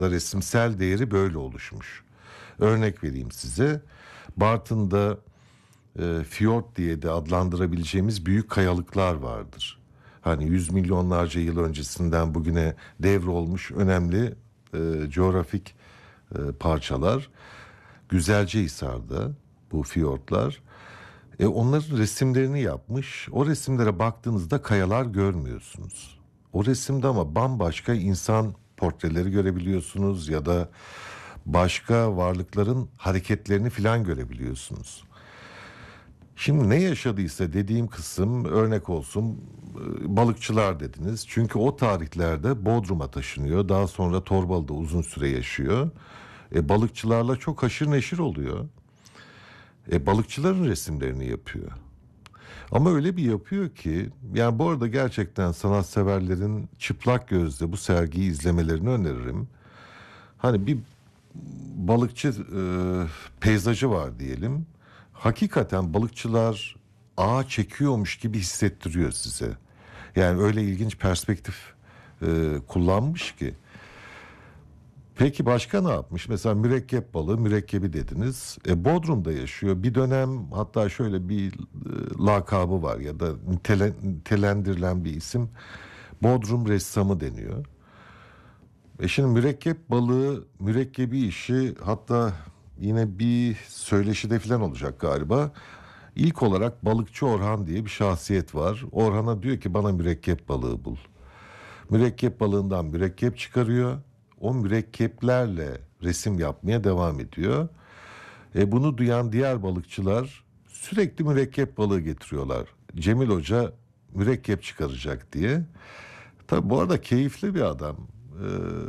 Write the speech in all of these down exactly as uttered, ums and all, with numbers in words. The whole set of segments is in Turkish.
resimsel değeri böyle oluşmuş. Örnek vereyim size. Bartın'da e, fiyort diye de adlandırabileceğimiz büyük kayalıklar vardır. Hani yüz milyonlarca yıl öncesinden bugüne devrolmuş önemli e, coğrafik e, parçalar. Güzelcehisar'da bu fiyortlar. E, onların resimlerini yapmış. O resimlere baktığınızda kayalar görmüyorsunuz. O resimde ama bambaşka insan portreleri görebiliyorsunuz ya da başka varlıkların hareketlerini filan görebiliyorsunuz. Şimdi ne yaşadıysa dediğim kısım örnek olsun e, balıkçılar dediniz. Çünkü o tarihlerde Bodrum'a taşınıyor. Daha sonra Torbalı'da uzun süre yaşıyor. E, balıkçılarla çok haşır neşir oluyor. E, balıkçıların resimlerini yapıyor. Ama öyle bir yapıyor ki yani bu arada gerçekten sanatseverlerin çıplak gözle bu sergiyi izlemelerini öneririm. Hani bir balıkçı e, peyzajı var diyelim. Hakikaten balıkçılar ağa çekiyormuş gibi hissettiriyor size. Yani öyle ilginç perspektif e, kullanmış ki. Peki başka ne yapmış? Mesela mürekkep balığı, mürekkebi dediniz. E, Bodrum'da yaşıyor. Bir dönem hatta şöyle bir e, lakabı var ya da nitele, nitelendirilen bir isim. Bodrum ressamı deniyor. E şimdi mürekkep balığı, mürekkebi işi hatta yine bir söyleşide falan olacak galiba. İlk olarak balıkçı Orhan diye bir şahsiyet var. Orhan'a diyor ki bana mürekkep balığı bul. Mürekkep balığından mürekkep çıkarıyor. O mürekkeplerle resim yapmaya devam ediyor. E bunu duyan diğer balıkçılar sürekli mürekkep balığı getiriyorlar. Cemil Hoca mürekkep çıkaracak diye. Tabii bu arada keyifli bir adam. Ee,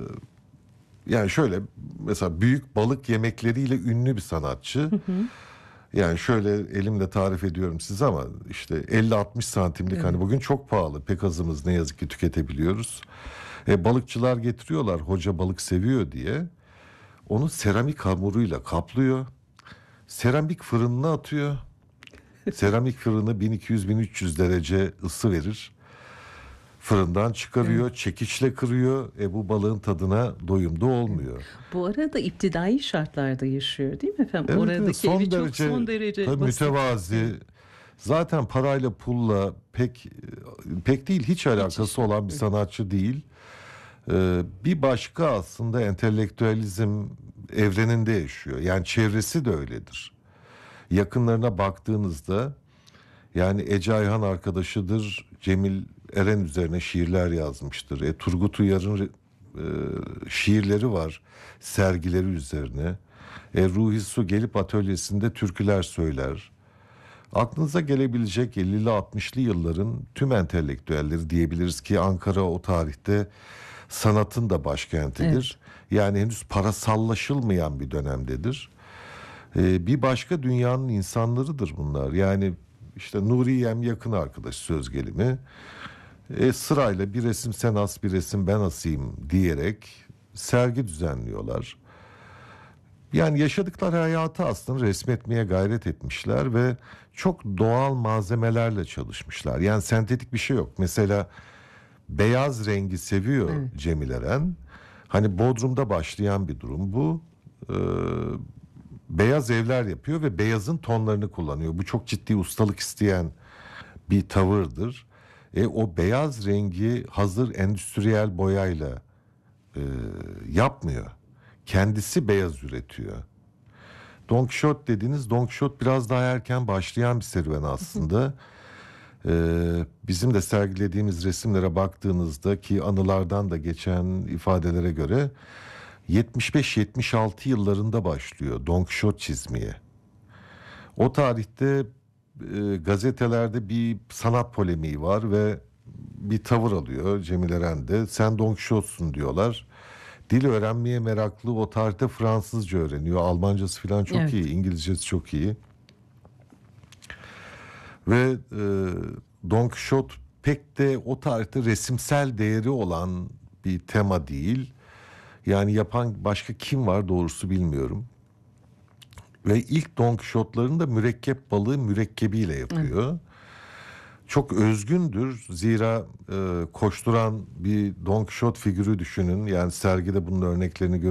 yani şöyle mesela büyük balık yemekleriyle ünlü bir sanatçı. Hı hı. Yani şöyle elimle tarif ediyorum size ama işte elli altmış santimlik Evet. hani bugün çok pahalı. Pek azımız ne yazık ki tüketebiliyoruz. E, balıkçılar getiriyorlar hoca balık seviyor diye. Onu seramik hamuruyla kaplıyor. Seramik fırınına atıyor. Seramik fırını bin iki yüz bin üç yüz derece ısı verir. Fırından çıkarıyor, Evet. çekiçle kırıyor. E bu balığın tadına doyumda Evet. olmuyor. Bu arada iptidai şartlarda yaşıyor değil mi efendim? Evet evet Oradaki evi son çok derece son derece tabii basit. Evet. mütevazi. Zaten parayla pulla pek pek değil hiç Hiç alakası işi yok. olan bir Hı. sanatçı değil. Ee, bir başka aslında entelektüelizm evreninde yaşıyor. Yani çevresi de öyledir. Yakınlarına baktığınızda yani Ece Ayhan arkadaşıdır. Cemil Eren üzerine şiirler yazmıştır. E, Turgut Uyar'ın e, şiirleri var sergileri üzerine. E, Ruhi Su gelip atölyesinde türküler söyler. Aklınıza gelebilecek ellili altmışlı yılların tüm entelektüelleri diyebiliriz ki Ankara o tarihte sanatın da başkentidir. Evet. Yani henüz parasallaşılmayan bir dönemdedir. Ee, bir başka dünyanın insanlarıdır bunlar. Yani işte Nuriyem yakın arkadaş söz gelimi. E, sırayla bir resim sen as bir resim ben asayım diyerek sergi düzenliyorlar. Yani yaşadıkları hayatı aslında resmetmeye gayret etmişler ve çok doğal malzemelerle çalışmışlar. Yani sentetik bir şey yok. Mesela beyaz rengi seviyor Evet. Cemil Eren. Hani Bodrum'da başlayan bir durum bu. Ee, beyaz evler yapıyor ve beyazın tonlarını kullanıyor. Bu çok ciddi ustalık isteyen bir tavırdır. E, o beyaz rengi hazır endüstriyel boyayla e, yapmıyor. Kendisi beyaz üretiyor. Don Quixote dediğiniz Don Quixote biraz daha erken başlayan bir serüven aslında. Ee, bizim de sergilediğimiz resimlere baktığınızda ki anılardan da geçen ifadelere göre yetmiş beş yetmiş altı yıllarında başlıyor Don Quixote çizmeye. O tarihte e, gazetelerde bir sanat polemiği var ve bir tavır alıyor Cemil Eren de. Sen Don Quixote'sun diyorlar. Dil öğrenmeye meraklı o tarihte Fransızca öğreniyor. Almancası falan çok iyi, Evet. İngilizcesi çok iyi. Ve e, Don Quixote pek de o tarihte resimsel değeri olan bir tema değil. Yani yapan başka kim var doğrusu bilmiyorum. Ve ilk Don Quixote'larını da mürekkep balığı mürekkebiyle Evet. yapıyor. çok özgündür. Zira e, koşturan bir Don Quixote figürü düşünün. Yani sergide bunun örneklerini